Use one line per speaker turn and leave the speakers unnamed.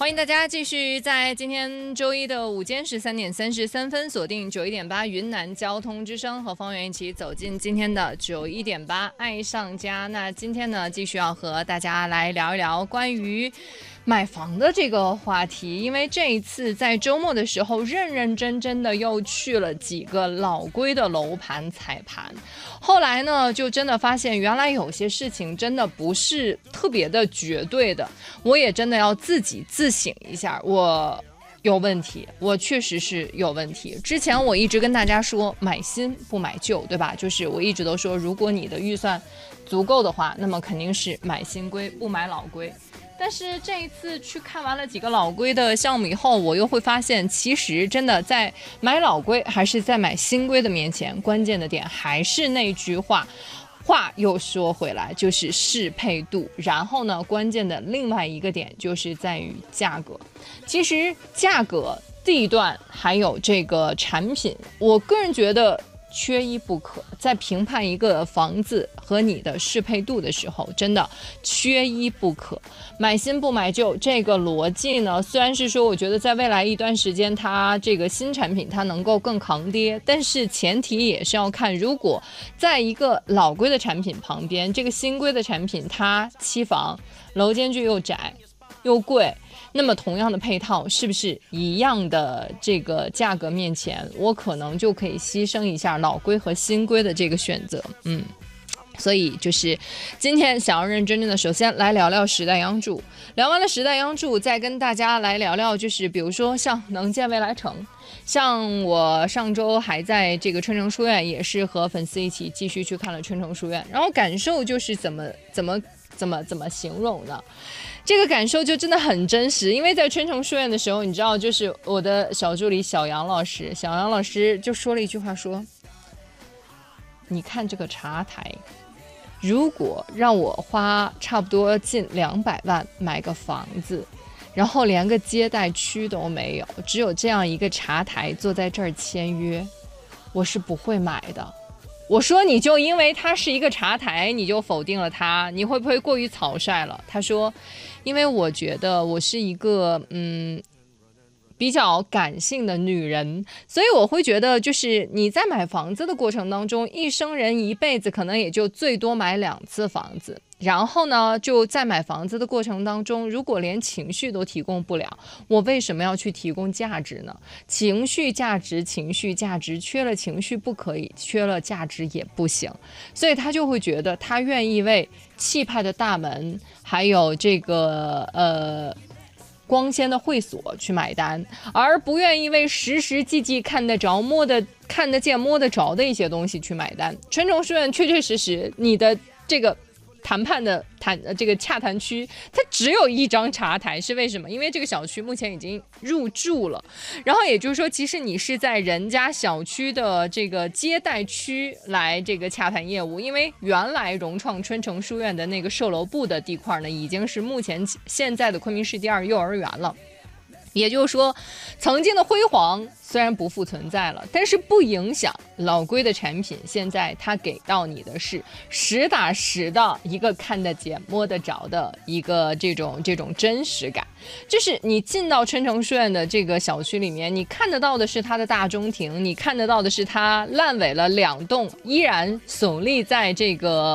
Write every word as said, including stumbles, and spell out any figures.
欢迎大家继续在今天周一的午间十三点三十三分锁定九一点八云南交通之声，和方圆一起走进今天的九一点八爱上家。那今天呢，继续要和大家来聊一聊关于买房的这个话题，因为这一次在周末的时候，认认真真的又去了几个老规的楼盘踩盘。后来呢，就真的发现原来有些事情真的不是特别的绝对的，我也真的要自己自省一下，我有问题，我确实是有问题。之前我一直跟大家说买新不买旧，对吧？就是我一直都说，如果你的预算足够的话，那么肯定是买新规不买老规。但是这一次去看完了几个老规的项目以后，我又会发现，其实真的在买老规还是在买新规的面前，关键的点还是那句话。话又说回来，就是适配度。然后呢，关键的另外一个点就是在于价格。其实价格、地段还有这个产品，我个人觉得缺一不可。在评判一个房子和你的适配度的时候，真的缺一不可。买新不买旧这个逻辑呢，虽然是说我觉得在未来一段时间它这个新产品它能够更抗跌，但是前提也是要看，如果在一个老规的产品旁边，这个新规的产品它期房楼间距又窄又贵，那么同样的配套是不是一样的这个价格面前，我可能就可以牺牲一下老规和新规的这个选择。嗯，所以就是今天想要认真真的，首先来聊聊时代央筑，聊完了时代央筑，再跟大家来聊聊，就是比如说像能建未来城，像我上周还在这个春城书院，也是和粉丝一起继续去看了春城书院，然后感受就是怎么怎么怎么怎么形容呢？这个感受就真的很真实，因为在春城书院的时候，你知道，就是我的小助理小杨老师，小杨老师就说了一句话说，你看这个茶台，如果让我花差不多近两百万买个房子，然后连个接待区都没有，只有这样一个茶台坐在这儿签约，我是不会买的。我说你就因为它是一个茶台你就否定了它，你会不会过于草率了？他说因为我觉得我是一个嗯比较感性的女人，所以我会觉得就是你在买房子的过程当中，一生人一辈子可能也就最多买两次房子，然后呢就在买房子的过程当中，如果连情绪都提供不了，我为什么要去提供价值呢？情绪价值情绪价值，缺了情绪不可以，缺了价值也不行。所以他就会觉得他愿意为气派的大门还有这个呃光鲜的会所去买单，而不愿意为实实际际看得着摸得看得见摸得着的一些东西去买单。春城书院确确实实你的这个谈判的谈这个洽谈区，它只有一张茶台，是为什么？因为这个小区目前已经入住了，然后也就是说，其实你是在人家小区的这个接待区来这个洽谈业务，因为原来融创春城书院的那个售楼部的地块呢，已经是目前现在的昆明市第二幼儿园了。也就是说，曾经的辉煌虽然不复存在了，但是不影响老规的产品，现在它给到你的是实打实的一个看得见摸得着的一个这种这种真实感。就是你进到春城书院的这个小区里面，你看得到的是它的大中庭，你看得到的是它烂尾了两栋依然耸立在这个